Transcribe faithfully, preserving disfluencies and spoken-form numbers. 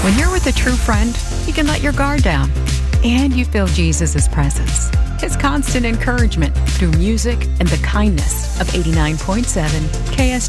When you're with a true friend, you can let your guard down. And you feel Jesus' presence, His constant encouragement through music and the kindness of eighty-nine point seven K S